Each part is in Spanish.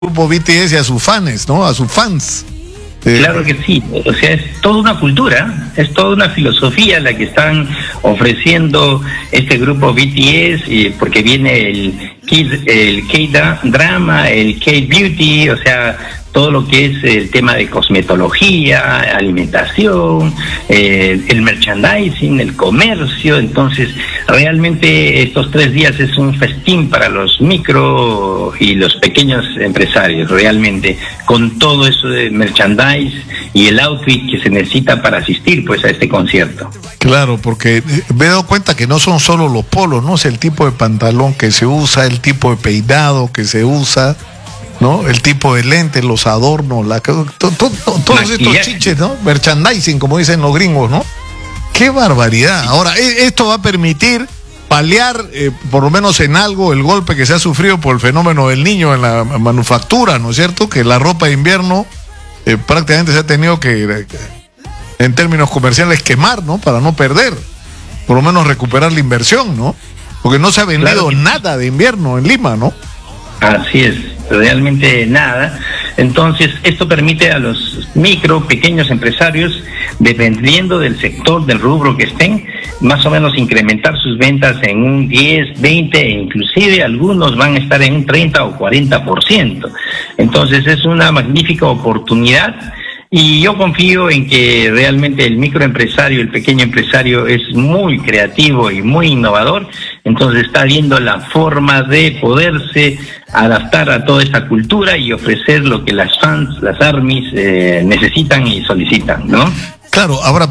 grupo BTS y a sus fans, ¿no? A sus fans. Claro que sí, o sea, es toda una cultura, es toda una filosofía la que están ofreciendo este grupo BTS, porque viene el K-drama, el K-beauty, o sea, todo lo que es el tema de cosmetología, alimentación, el merchandising, el comercio. Entonces realmente estos 3 días es un festín para los micro y los pequeños empresarios, realmente, con todo eso de merchandise y el outfit que se necesita para asistir pues a este concierto. Claro, porque me he dado cuenta que no son solo los polos, ¿no? Es el tipo de pantalón que se usa, el tipo de peinado que se usa, ¿no? El tipo de lentes, los adornos, todos estos chiches, ¿no? Merchandising, como dicen los gringos, ¿no? ¡Qué barbaridad! Ahora, esto va a permitir paliar, por lo menos en algo, el golpe que se ha sufrido por el fenómeno del Niño en la manufactura, ¿no es cierto? Que la ropa de invierno prácticamente se ha tenido que, en términos comerciales, quemar, ¿no? Para no perder, por lo menos recuperar la inversión, ¿no? Porque no se ha vendido nada de invierno en Lima, ¿no? Así es, realmente nada. Entonces, esto permite a los micro, pequeños empresarios, dependiendo del sector, del rubro que estén, más o menos incrementar sus ventas en un 10, 20 e inclusive algunos van a estar en un 30 o 40%. Entonces, es una magnífica oportunidad. Y yo confío en que realmente el microempresario, el pequeño empresario es muy creativo y muy innovador, entonces está viendo la forma de poderse adaptar a toda esta cultura y ofrecer lo que las fans, las ARMYs necesitan y solicitan, ¿no? Claro, ahora,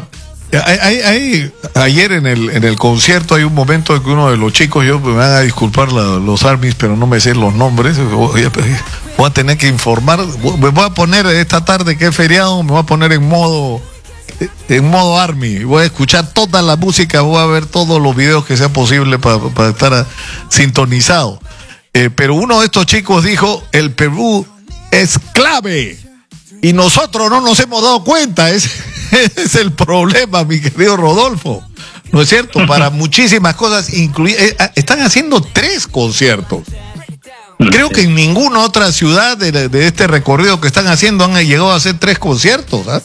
ayer en el concierto hay un momento en que uno de los chicos, me van a disculpar los ARMYs, pero no me sé los nombres, voy a tener que informar, me voy a poner esta tarde que es feriado, me voy a poner en modo ARMY, voy a escuchar toda la música, voy a ver todos los videos que sea posible para estar sintonizado. Pero uno de estos chicos dijo, el Perú es clave y nosotros no nos hemos dado cuenta, es el problema, mi querido Rodolfo, ¿no es cierto? Para muchísimas cosas, están haciendo 3 conciertos. Creo que en ninguna otra ciudad de este recorrido que están haciendo han llegado a hacer 3 conciertos, ¿ah?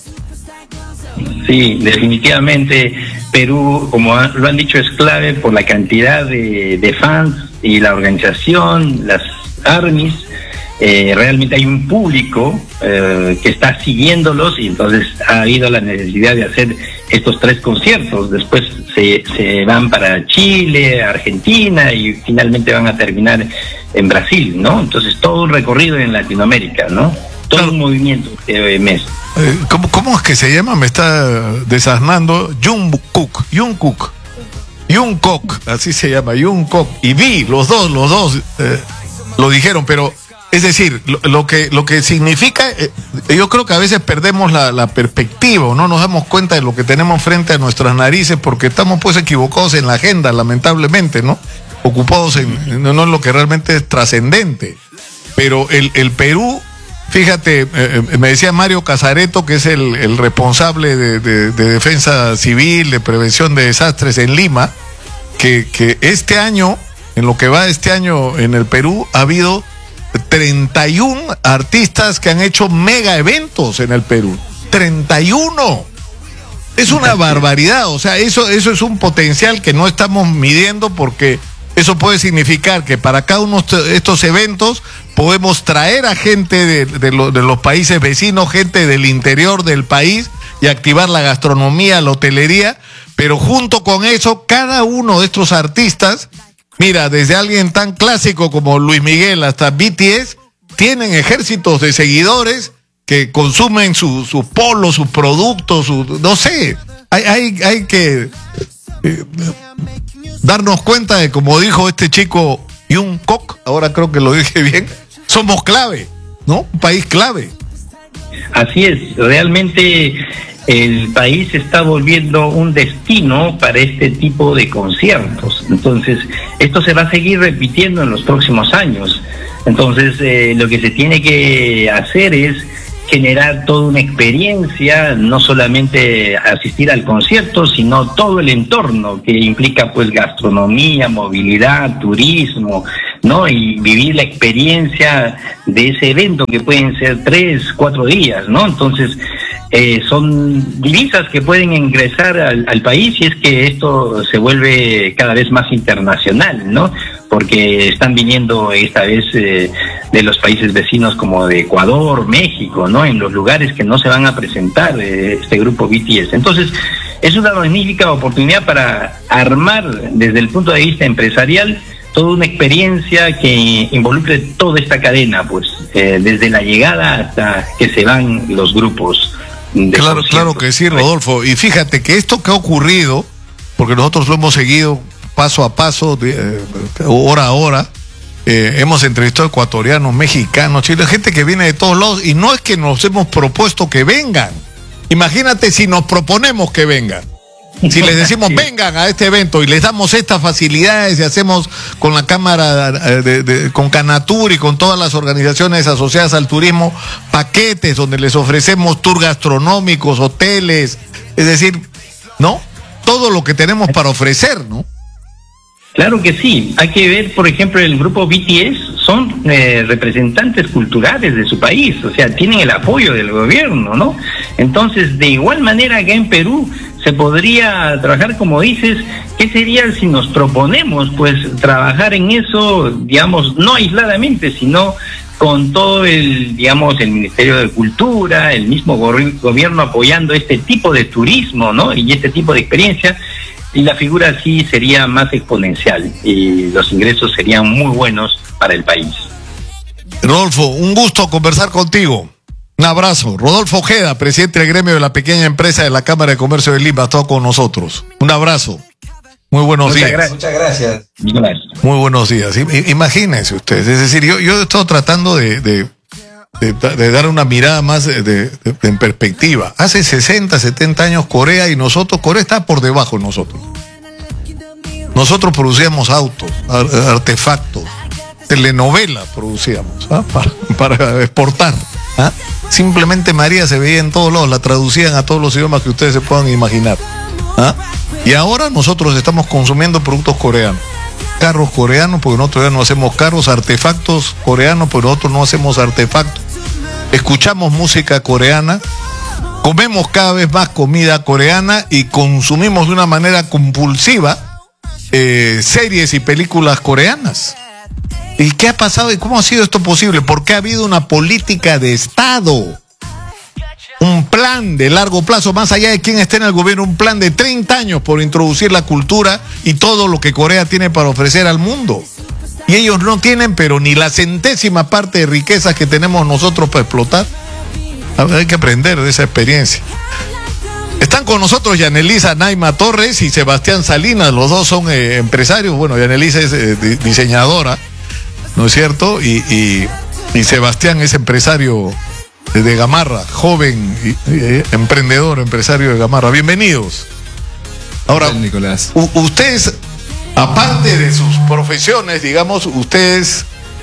Sí, definitivamente Perú, como lo han dicho, es clave por la cantidad de fans y la organización, las ARMYs. Realmente hay un público que está siguiéndolos y entonces ha habido la necesidad de hacer estos 3 conciertos. Después se van para Chile, Argentina y finalmente van a terminar en Brasil, ¿no? Entonces todo un recorrido en Latinoamérica, ¿no? Todo claro. Un movimiento de mes. ¿Cómo es que se llama? Me está desasnando. Jungkook, así se llama, Jungkook y V, los dos lo dijeron, pero es decir, lo que significa, yo creo que a veces perdemos la perspectiva, no nos damos cuenta de lo que tenemos frente a nuestras narices porque estamos pues equivocados en la agenda, lamentablemente, ¿no? Ocupados no en lo que realmente es trascendente. Pero el Perú, fíjate, me decía Mario Casareto, que es el responsable de defensa civil, de prevención de desastres en Lima, que este año, en lo que va este año en el Perú, ha habido 31 artistas que han hecho mega eventos en el Perú. 31. Es una barbaridad, o sea, eso es un potencial que no estamos midiendo porque eso puede significar que para cada uno de estos eventos podemos traer a gente de los países vecinos, gente del interior del país y activar la gastronomía, la hotelería, pero junto con eso, cada uno de estos artistas, mira, desde alguien tan clásico como Luis Miguel hasta BTS, tienen ejércitos de seguidores que consumen sus polos, sus productos, no sé, hay que darnos cuenta de, como dijo este chico Jungkook, ahora creo que lo dije bien, somos clave, ¿no? Un país clave. Así es, realmente el país se está volviendo un destino para este tipo de conciertos. Entonces, esto se va a seguir repitiendo en los próximos años. Entonces, lo que se tiene que hacer es generar toda una experiencia, no solamente asistir al concierto, sino todo el entorno que implica pues gastronomía, movilidad, turismo, ¿no? Y vivir la experiencia de ese evento, que pueden ser 3, 4 días, ¿no? Entonces, son divisas que pueden ingresar al país, y es que esto se vuelve cada vez más internacional, ¿no? Porque están viniendo esta vez de los países vecinos como de Ecuador, México, ¿no? En los lugares que no se van a presentar este grupo BTS. Entonces, es una magnífica oportunidad para armar desde el punto de vista empresarial toda una experiencia que involucre toda esta cadena, pues, desde la llegada hasta que se van los grupos. Claro que sí, Rodolfo. Y fíjate que esto que ha ocurrido, porque nosotros lo hemos seguido paso a paso, hora a hora, hemos entrevistado ecuatorianos, mexicanos, chilenos, gente que viene de todos lados, y no es que nos hemos propuesto que vengan. Imagínate si nos proponemos que vengan. Si les decimos vengan a este evento y les damos estas facilidades y hacemos con la Cámara, con Canatur y con todas las organizaciones asociadas al turismo, paquetes donde les ofrecemos tours gastronómicos, hoteles, es decir, ¿no? Todo lo que tenemos para ofrecer, ¿no? Claro que sí. Hay que ver, por ejemplo, el grupo BTS son representantes culturales de su país, o sea, tienen el apoyo del gobierno, ¿no? Entonces, de igual manera, acá en Perú se podría trabajar, como dices. ¿Qué sería si nos proponemos, pues, trabajar en eso, digamos, no aisladamente, sino con todo el Ministerio de Cultura, el mismo gobierno apoyando este tipo de turismo, ¿no? Y este tipo de experiencia? Y la figura así sería más exponencial y los ingresos serían muy buenos para el país. Rodolfo, un gusto conversar contigo. Un abrazo. Rodolfo Ojeda, presidente del gremio de la pequeña empresa de la Cámara de Comercio de Lima, ha estado con nosotros. Un abrazo. Muy buenos días. Muchas gracias. Muy buenos días. Imagínense ustedes. Es decir, yo he estado tratando de dar una mirada más en perspectiva. Hace 60, 70 años Corea está por debajo de nosotros. Nosotros producíamos autos, artefactos, telenovelas producíamos, ¿ah? para exportar. ¿Ah? Simplemente María se veía en todos lados, la traducían a todos los idiomas que ustedes se puedan imaginar. ¿Ah? Y ahora nosotros estamos consumiendo productos coreanos. Carros coreanos, porque nosotros ya no hacemos carros, artefactos coreanos, porque nosotros no hacemos artefactos. Escuchamos música coreana, comemos cada vez más comida coreana y consumimos de una manera compulsiva series y películas coreanas. ¿Y qué ha pasado y cómo ha sido esto posible? Porque ha habido una política de Estado, un plan de largo plazo, más allá de quién esté en el gobierno, un plan de 30 años por introducir la cultura y todo lo que Corea tiene para ofrecer al mundo. Y ellos no tienen, pero ni la centésima parte de riquezas que tenemos nosotros para explotar. Hay que aprender de esa experiencia. Están con nosotros Yanelisa Naima Torres y Sebastián Salinas, los dos son empresarios. Bueno, Yanelisa es diseñadora, ¿no es cierto? Y Sebastián es empresario de Gamarra, joven emprendedor, empresario de Gamarra. Bienvenidos. Ahora, Nicolás, ustedes, aparte de sus profesiones, digamos, ustedes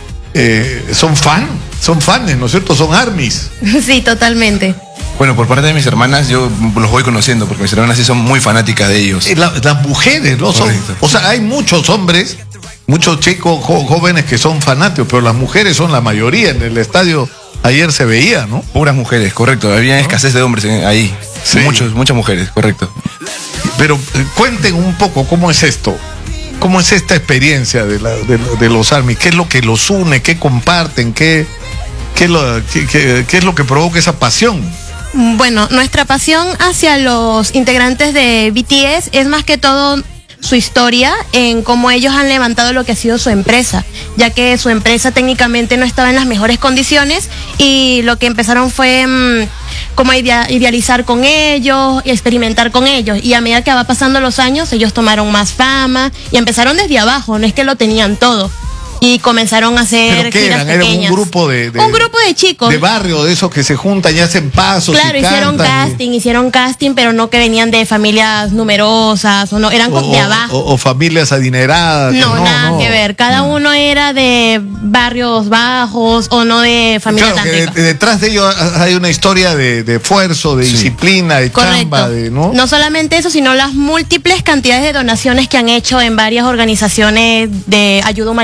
son fans, ¿no es cierto? Son armies. Sí, totalmente. bueno, por parte de mis hermanas, yo los voy conociendo, porque mis hermanas sí son muy fanáticas de ellos. Las mujeres, ¿no? O sea, hay muchos hombres, muchos chicos jóvenes que son fanáticos, pero las mujeres son la mayoría. En el estadio ayer se veía, ¿no? Puras mujeres, correcto. Había escasez de hombres ahí. Sí. Muchas mujeres, correcto. Pero cuenten un poco cómo es esto. ¿Cómo es esta experiencia de los armies? ¿Qué es lo que los une? ¿Qué comparten? ¿Qué es lo que provoca esa pasión? Bueno, nuestra pasión hacia los integrantes de BTS es más que todo su historia en cómo ellos han levantado lo que ha sido su empresa, ya que su empresa técnicamente no estaba en las mejores condiciones y lo que empezaron fue como idealizar con ellos y experimentar con ellos, y a medida que va pasando los años ellos tomaron más fama y empezaron desde abajo, no es que lo tenían todo. Y comenzaron a hacer giras pequeñas. ¿Era un grupo de chicos? De barrio, de esos que se juntan y hacen pasos. Claro, hicieron casting, pero no que venían de familias numerosas, o no, eran de abajo. O familias adineradas. Nada que ver. Cada uno era de barrios bajos o no de familias tan ricas. Detrás de ellos hay una historia de esfuerzo, de disciplina, de chamba, ¿no? No solamente eso, sino las múltiples cantidades de donaciones que han hecho en varias organizaciones de ayuda humanitaria.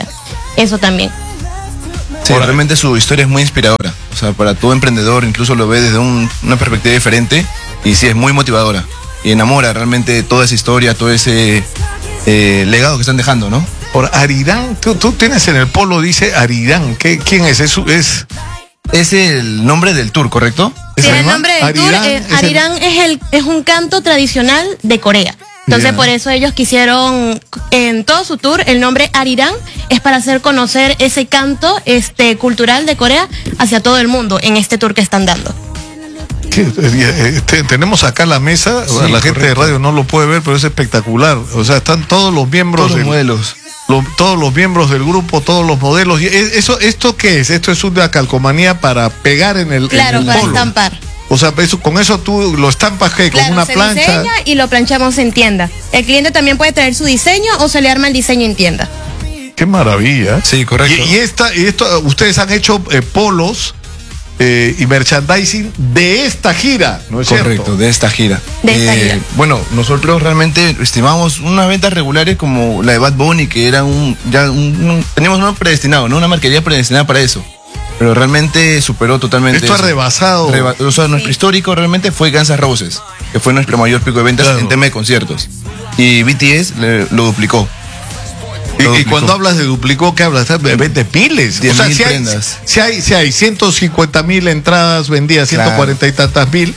apoyar eso también. Sí, realmente su historia es muy inspiradora. O sea, para todo emprendedor, incluso lo ve desde una perspectiva diferente. Y sí, es muy motivadora. Y enamora realmente toda esa historia, todo ese legado que están dejando, ¿no? Ahora, Arirán, tú tienes en el polo, dice Arirán. ¿Quién es? Es el nombre del tour, ¿correcto? Sí, el nombre del tour, Arirán es un canto tradicional de Corea. Entonces, por eso ellos quisieron, en todo su tour, el nombre Arirán es para hacer conocer ese canto cultural de Corea hacia todo el mundo en este tour que están dando. Tenemos acá la mesa, sí, la gente de radio no lo puede ver, pero es espectacular. O sea, están todos los miembros, todos los modelos. Todos los miembros del grupo, todos los modelos. ¿Esto qué es? Esto es una calcomanía para pegar en el Claro, en el para polo. estampar. O sea, con eso tú lo estampas ¿qué? Claro, con una se plancha. diseña y lo planchamos en tienda. El cliente también puede traer su diseño o se le arma el diseño en tienda. Qué maravilla. Sí, correcto. Y esto, ustedes han hecho polos y merchandising de esta gira, ¿no es Correcto, cierto? de esta gira. De esta gira. Bueno, nosotros realmente estimamos unas ventas regulares como la de Bad Bunny, que era teníamos uno predestinado, ¿no? Una marquería predestinada para eso. Pero realmente superó totalmente. Esto ha rebasado. O sea, nuestro histórico realmente fue Guns N' Roses, que fue nuestro mayor pico de ventas en tema de conciertos. Y BTS lo duplicó. Y cuando hablas de duplicó, ¿qué hablas? Vende piles. 10,000 prendas. Si hay 150,000 entradas vendidas, 140 y tantas mil,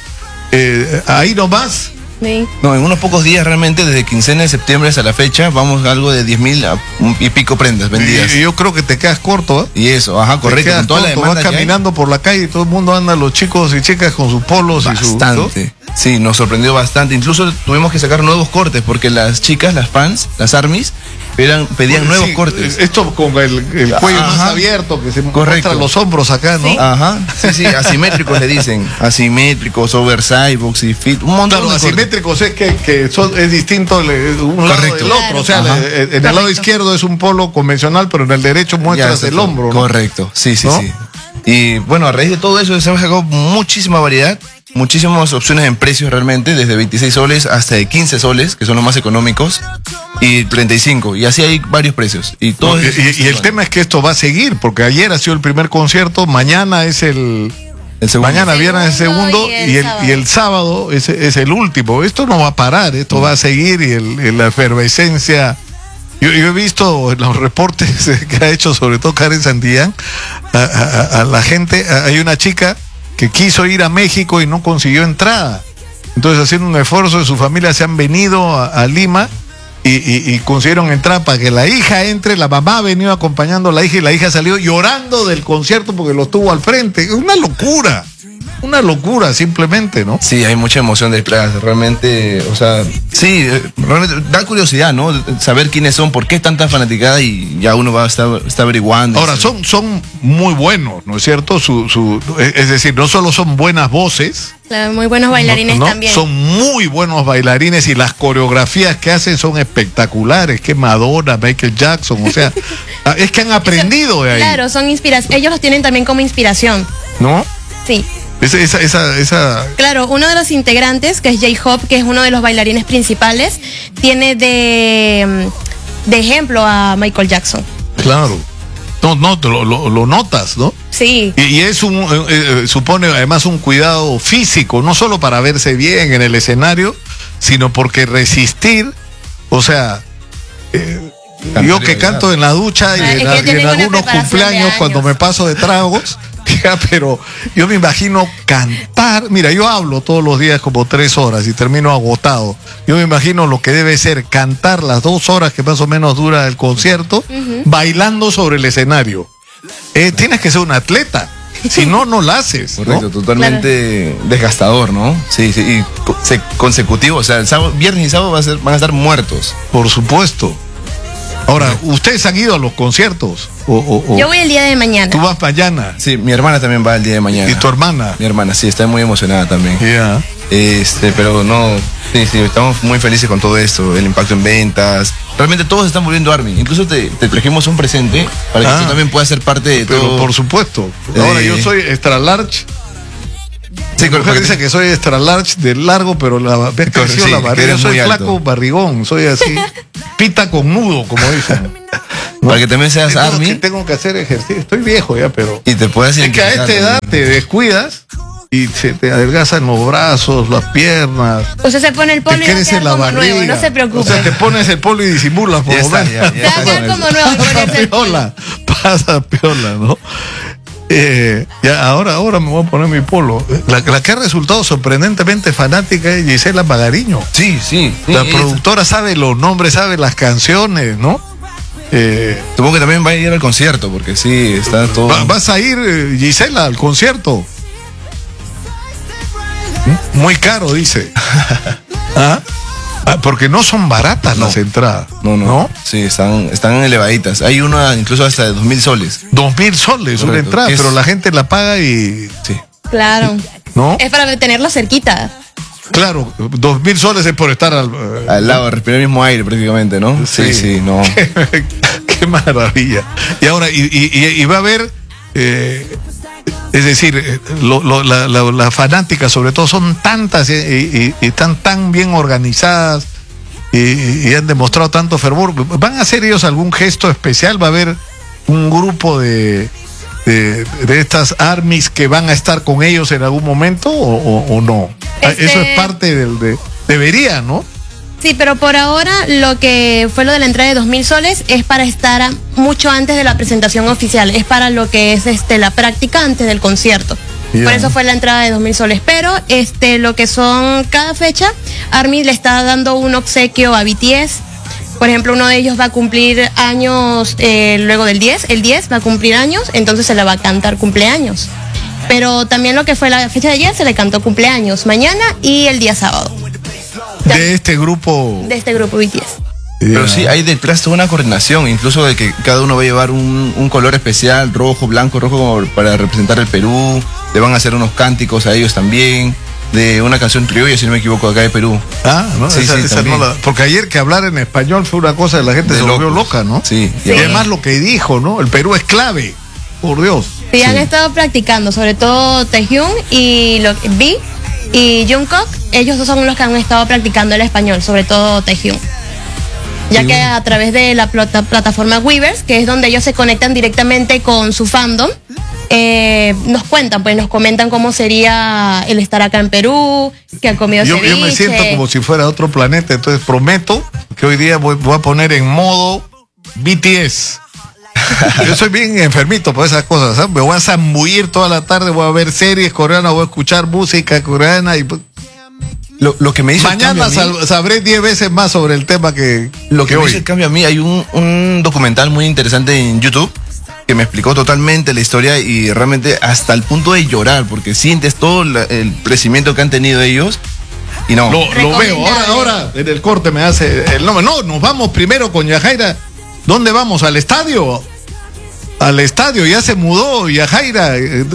ahí nomás. Sí. No, en unos pocos días realmente, desde quincena de septiembre hasta la fecha, vamos a algo de 10,000 y pico prendas vendidas. Y yo creo que te quedas corto, ¿eh? Y eso, ajá, correcto. Con toda la demanda vas que hay. caminando por la calle y todo el mundo anda, los chicos y chicas con sus polos y su... Bastante. Sí, nos sorprendió bastante. Incluso tuvimos que sacar nuevos cortes porque las chicas, las fans, las armies, pedían nuevos cortes. Esto con el cuello más abierto, que se muestra los hombros acá, ¿no? Sí. Ajá, sí, asimétricos le dicen. Asimétricos, oversize, boxy fit, un montón Claro, de asimétricos es que es distinto un lado Correcto. del otro. O sea, Ajá. en el lado izquierdo es un polo convencional, pero en el derecho muestras el hombro, ¿no? Correcto, sí, ¿No? sí. Y bueno, a raíz de todo eso, hemos sacado muchísima variedad, muchísimas opciones en precios realmente, desde 26 soles hasta de 15 soles, que son los más económicos, y 35, y así hay varios precios. Y el tema es que esto va a seguir, porque ayer ha sido el primer concierto, mañana es el segundo. Mañana viernes el segundo y el sábado es el último. Esto no va a parar, esto va a seguir y la efervescencia. Yo he visto en los reportes que ha hecho sobre todo Karen Santillán a la gente. Hay una chica que quiso ir a México y no consiguió entrada. Entonces, haciendo un esfuerzo de su familia, se han venido a Lima y consiguieron entrar para que la hija entre. La mamá ha venido acompañando a la hija y la hija salió llorando del concierto porque lo tuvo al frente. Una locura simplemente, ¿no? Sí, hay mucha emoción detrás, realmente, o sea, sí, realmente da curiosidad, ¿no? Saber quiénes son, por qué es tanta fanaticada y ya uno va a estar averiguando. Ahora, son muy buenos, ¿no es cierto? Es decir, no solo son buenas voces. Claro, muy buenos bailarines también. Son muy buenos bailarines y las coreografías que hacen son espectaculares. Que Madonna, Michael Jackson, o sea, es que han aprendido de ahí. Claro, son inspiración. Ellos los tienen también como inspiración. ¿No? Sí. Esa... Claro, uno de los integrantes, que es J-Hope, que es uno de los bailarines principales, tiene de ejemplo a Michael Jackson. Claro. No, lo notas, ¿no? Sí. Y es supone además un cuidado físico, no solo para verse bien en el escenario, sino porque resistir, o sea, yo que canto en la ducha y en algunos cumpleaños cuando me paso de tragos, pero yo me imagino cantar. Mira, yo hablo todos los días como 3 horas y termino agotado. Yo me imagino lo que debe ser cantar las 2 horas que más o menos dura el concierto, bailando sobre el escenario. Tienes que ser un atleta, si no, no la haces. Correcto, ¿no? totalmente desgastador, ¿no? Sí, y consecutivo, o sea, el sábado, viernes y sábado van a estar muertos. Por supuesto. Ahora, ¿ustedes han ido a los conciertos? Yo voy el día de mañana. ¿Tú vas mañana? Sí, mi hermana también va el día de mañana. ¿Y tu hermana? Mi hermana, sí, está muy emocionada también. Yeah. Pero no, sí, estamos muy felices con todo esto, el impacto en ventas. Realmente todos están volviendo Army. Incluso te trajimos un presente para que tú también puedas ser parte de todo. Pero por supuesto. Ahora yo soy extra large. Sí, Mi mujer dice que soy extra large de largo, pero me ha crecido la barriga. Yo soy flaco, barrigón, soy así, pita con nudo, como dicen. Para que también seas ARMY. Tengo que hacer ejercicio. Estoy viejo ya, pero. Y te puedes Es que a esta edad te descuidas y se te adelgazan los brazos, las piernas. Usted se pone el polo Te y va a crece quedar la como barriga. nuevo, no se preocupe. O sea, te pones el polo y disimulas por Ya lo está, menos. ya Se va a quedar como nuevo al Pasa ponerse el polo. piola, pasa piola, ¿no? Ya ahora me voy a poner mi polo. La que ha resultado sorprendentemente fanática es Gisela Magariño. Sí. La productora sabe los nombres, sabe las canciones, ¿no? Supongo que también va a ir al concierto, porque sí, está todo. ¿Vas a ir, Gisela, al concierto? Muy caro, dice. ¿Ah? Porque no son baratas las entradas. No. Sí, están elevaditas. Hay una incluso hasta de 2.000 soles. 2.000 soles una Correcto. entrada, ¿Qué es? pero la gente la paga y. Sí. Claro. ¿No? Es para tenerlo cerquita. Claro, 2.000 soles es por estar Al lado, respirar el mismo aire prácticamente, ¿no? Sí, no. Qué maravilla. Y ahora, y va a haber, es decir, las fanáticas sobre todo son tantas y están tan bien organizadas y han demostrado tanto fervor. ¿Van a hacer ellos algún gesto especial? ¿Va a haber un grupo de estas ARMYs que van a estar con ellos en algún momento o no? Eso es parte debería, ¿no? Sí, pero por ahora lo que fue lo de la entrada de 2.000 soles es para estar mucho antes de la presentación oficial, es para lo que es la práctica antes del concierto. Yeah. Por eso fue la entrada de 2.000 soles. Pero lo que son cada fecha, ARMY le está dando un obsequio a BTS. Por ejemplo, uno de ellos va a cumplir años luego del 10. El 10 va a cumplir años, entonces se le va a cantar cumpleaños. Pero también lo que fue la fecha de ayer se le cantó cumpleaños mañana y el día sábado. De este grupo. De este grupo BTS. Pero sí, hay detrás toda una coordinación, incluso de que cada uno va a llevar un color especial, rojo, blanco, rojo, como para representar el Perú. Le van a hacer unos cánticos a ellos también, de una canción criolla, si no me equivoco, acá de Perú. ¿No? Sí, Esa también. no porque ayer que hablar en español fue una cosa de la gente De se volvió locos. loca, ¿no? Sí. Y además lo que dijo, ¿no? El Perú es clave, por Dios. Sí, han estado practicando, sobre todo Taehyung y V y Jungkook. Ellos dos son los que han estado practicando el español, sobre todo Taehyung. Ya que a través de la plataforma Weverse, que es donde ellos se conectan directamente con su fandom, nos cuentan, pues nos comentan cómo sería el estar acá en Perú, que han comido Yo ceviche. me siento como si fuera otro planeta, entonces prometo que hoy día voy a poner en modo BTS. Yo soy bien enfermito por esas cosas, ¿sabes? Me voy a zambullir toda la tarde, voy a ver series coreanas, voy a escuchar música coreana y Lo que me dice mañana el cambio a mí- sabré 10 veces más sobre el tema que Lo que me hoy. dice el cambio a mí, hay un documental muy interesante en YouTube que me explicó totalmente la historia y realmente hasta el punto de llorar, porque sientes todo el crecimiento que han tenido ellos y no. Lo veo. Recomendable. Ahora en el corte me hace el nombre. No, nos vamos primero con Yajaira. ¿Dónde vamos? ¿Al estadio? Al estadio, ya se mudó Yajaira.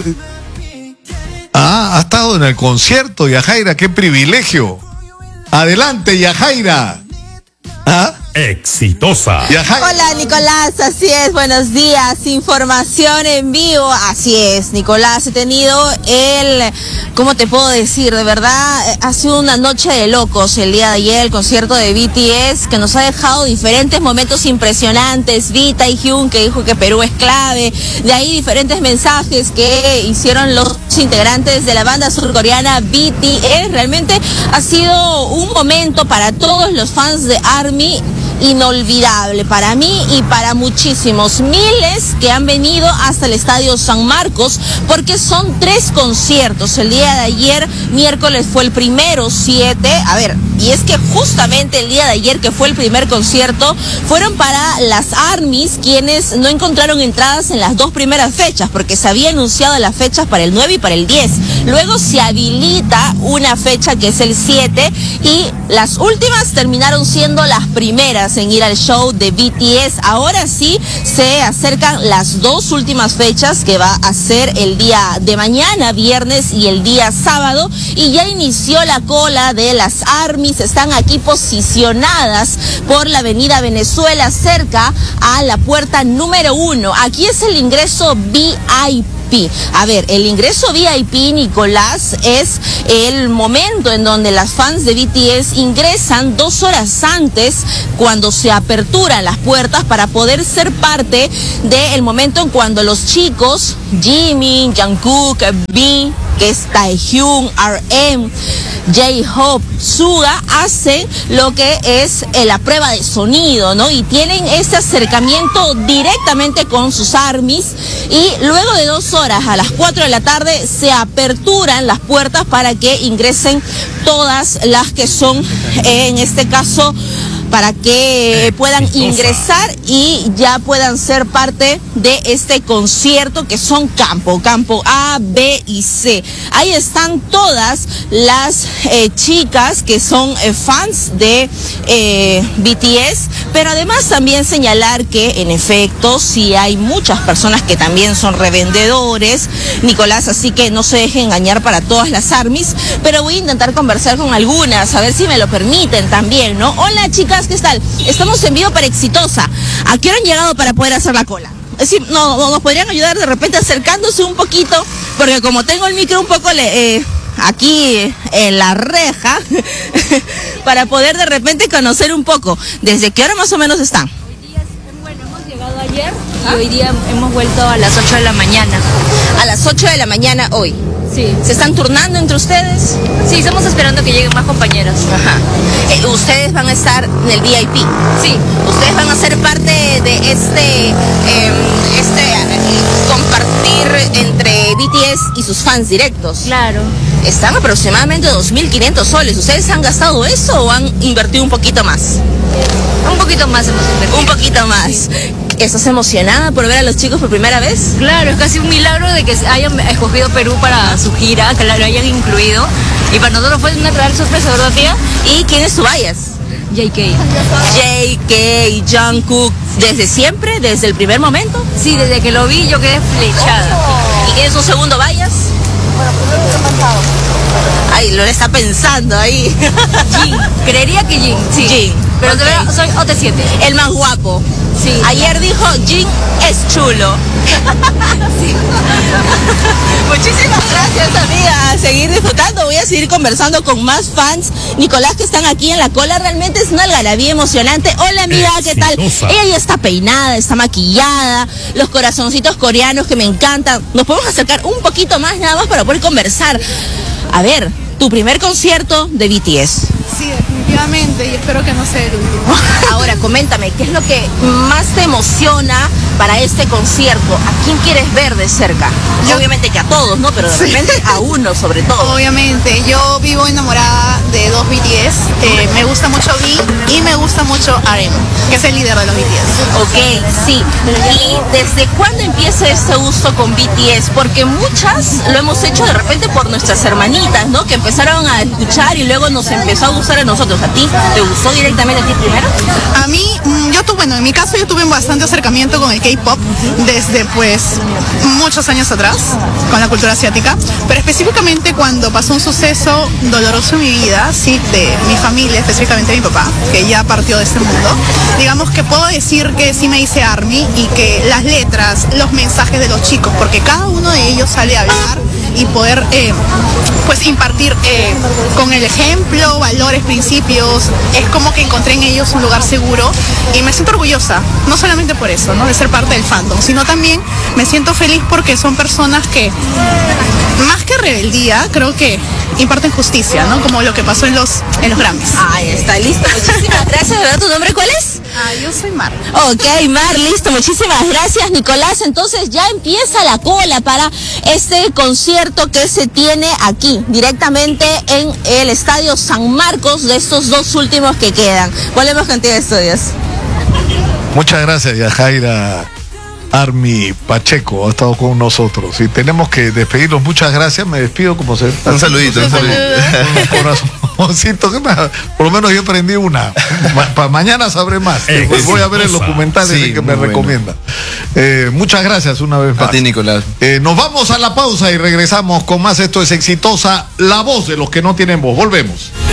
Ha estado en el concierto, Yajaira, qué privilegio. Adelante, Yajaira. ¿Ah? Exitosa. Yajaira. Hola Nicolás, así es, buenos días, información en vivo, así es Nicolás, he tenido ¿cómo te puedo decir? De verdad, ha sido una noche de locos el día de ayer, el concierto de BTS, que nos ha dejado diferentes momentos impresionantes, Taehyung que dijo que Perú es clave, de ahí diferentes mensajes que hicieron los integrantes de la banda surcoreana BTS, realmente ha sido un momento para todos los fans de ARMY inolvidable para mí y para muchísimos miles que han venido hasta el Estadio San Marcos porque son 3 conciertos. El día de ayer, miércoles, fue el primero, 7. A ver, y es que justamente el día de ayer que fue el primer concierto fueron para las ARMYs quienes no encontraron entradas en las 2 primeras fechas porque se había anunciado las fechas para el 9 y para el 10. Luego se habilita una fecha que es el 7 y las últimas terminaron siendo las primeras en ir al show de BTS. Ahora sí se acercan las 2 últimas fechas que va a ser el día de mañana, viernes, y el día sábado, y ya inició la cola de las ARMYs. Están aquí posicionadas por la avenida Venezuela cerca a la puerta número 1. Aquí es el ingreso VIP. VIP. A ver, el ingreso VIP, Nicolás, es el momento en donde las fans de BTS ingresan 2 horas antes cuando se aperturan las puertas para poder ser parte del momento en cuando los chicos, Jimin, Jungkook, V, que es Taehyung, RM, J-Hope, Suga, hacen lo que es la prueba de sonido, ¿no? Y tienen este acercamiento directamente con sus ARMYs, y luego de 2 horas, a las 4 de la tarde, se aperturan las puertas para que ingresen todas las que son, en este caso, para que puedan ingresar y ya puedan ser parte de este concierto, que son campo A, B y C. Ahí están todas las chicas que son fans de BTS, pero además también señalar que en efecto sí hay muchas personas que también son revendedores, Nicolás, así que no se dejen engañar para todas las ARMYs, pero voy a intentar conversar con algunas, a ver si me lo permiten también, ¿no? Hola chicas, ¿qué tal? Estamos en vivo para Exitosa. ¿A qué hora han llegado para poder hacer la cola? Es decir, nos podrían ayudar de repente acercándose un poquito, porque como tengo el micro un poco aquí en la reja, para poder de repente conocer un poco. ¿Desde qué hora más o menos están? Bueno, hemos llegado ayer y hoy día hemos vuelto a las 8 de la mañana. A las 8 de la mañana hoy. Sí. ¿Se están turnando entre ustedes? Sí, estamos esperando que lleguen más compañeros. Ajá. ¿Ustedes van a estar en el VIP? Sí. ¿Ustedes van a ser parte de este compartir entre BTS y sus fans directos? Claro. Están aproximadamente 2.500 soles. ¿Ustedes han gastado eso o han invertido un poquito más? Un poquito más hemos invertido. Un poquito más. Sí. ¿Estás emocionada por ver a los chicos por primera vez? Claro, es casi un milagro de que hayan escogido Perú para su gira, que lo hayan incluido. Y para nosotros fue una real sorpresa, ¿verdad, tía? ¿Y quién es tu bias? JK. JK, Jungkook, ¿desde siempre? ¿Desde el primer momento? Sí, desde que lo vi yo quedé flechada. ¿Y quién es un segundo bias? Bueno, primero que he pensado. Ay, lo está pensando ahí. Jin, creería que Jin, sí. Jin. Pero okay. De verdad soy OT7. El más guapo. Sí. Ayer dijo, Jin es chulo. Sí. Muchísimas gracias, amiga. A seguir disfrutando. Voy a seguir conversando con más fans, Nicolás, que están aquí en la cola. Realmente es una algarabía emocionante. Hola, amiga, ¿qué tal? Ella ya está peinada, está maquillada, los corazoncitos coreanos que me encantan. Nos podemos acercar un poquito más, nada más, para poder conversar. A ver, tu primer concierto de BTS. Sí, definitivamente, y espero que no sea el último. Ahora, coméntame, ¿qué es lo que más te emociona para este concierto? ¿A quién quieres ver de cerca? Obviamente que a todos, ¿no? Pero de repente a uno sobre todo. Obviamente, yo vivo enamorada de 2 BTS. Me gusta mucho V y me gusta mucho RM, que es el líder de los BTS. Ok, sí. ¿Y desde cuándo empieza este gusto con BTS? Porque muchas lo hemos hecho de repente por nuestras hermanitas, ¿no? Que empezaron a escuchar y luego nos empezó a gustar a nosotros. ¿A ti te gustó directamente a ti primero? A mí, en mi caso yo tuve bastante acercamiento con el K-pop desde pues muchos años atrás, con la cultura asiática, pero específicamente cuando pasó un suceso doloroso en mi vida, sí, de mi familia, específicamente mi papá, que ya partió de este mundo, digamos que puedo decir que sí me hice ARMY y que las letras, los mensajes de los chicos, porque cada uno de ellos sale a hablar y poder pues impartir con el ejemplo, valores, principios, es como que encontré en ellos un lugar seguro y me siento orgullosa, no solamente por eso, ¿no? De ser parte del fandom, sino también me siento feliz porque son personas que, más que rebeldía, creo que imparten justicia, ¿no? Como lo que pasó en los Grammys. Ahí está, listo, muchísimas gracias. ¿Verdad tu nombre cuál es? Yo soy Mar. Ok, Mar, listo, muchísimas gracias, Nicolás. Entonces ya empieza la cola para este concierto que se tiene aquí, directamente en el Estadio San Marcos, de estos 2 últimos que quedan. Volvemos contigo, Estudios. Muchas gracias, Yajaira. Army Pacheco ha estado con nosotros y tenemos que despedirnos. Muchas gracias, me despido como se... Un saludito. Un corazoncito, por lo menos yo aprendí una. Para mañana sabré más. Voy a ver el documental que me recomienda. Muchas gracias una vez más. A ti, Nicolás. Nos vamos a la pausa y regresamos con más. Esto es Exitosa, la voz de los que no tienen voz. Volvemos.